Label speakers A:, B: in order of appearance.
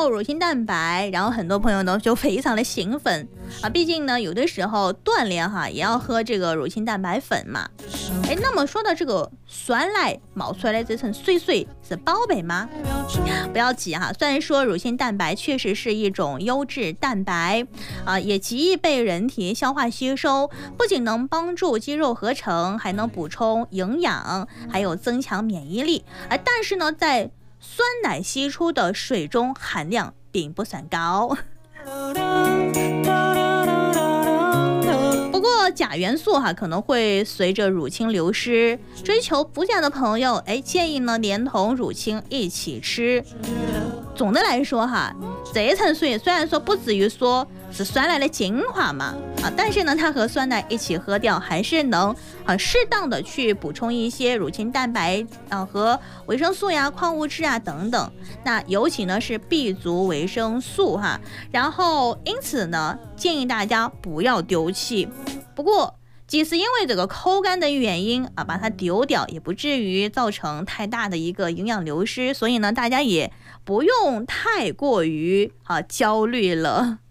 A: 到乳清蛋白，然后很多朋友呢就非常的兴奋啊，毕竟呢有的时候锻炼哈也要喝这个乳清蛋白粉嘛。那么说到这个酸奶冒出来的这层水水是宝贝吗？不要急哈，虽然说乳清蛋白确实是一种优质蛋白啊，也极易被人体消化吸收，不仅能帮助肌肉合成，还能补充营养，还有增强免疫力。但是呢，在酸奶析出的水中含量并不算高。不过钾元素可能会随着乳清流失，追求补钾的朋友建议呢连同乳清一起吃。总的来说这一层水虽然说不至于说是酸奶的精华嘛但是呢它和酸奶一起喝掉，还是能适当的去补充一些乳清蛋白和维生素呀、矿物质等等。那尤其呢是 B 族维生素然后因此呢建议大家不要丢弃。不过即使因为这个口感的原因把它丢掉，也不至于造成太大的一个营养流失，所以呢大家也不用太过于焦虑了。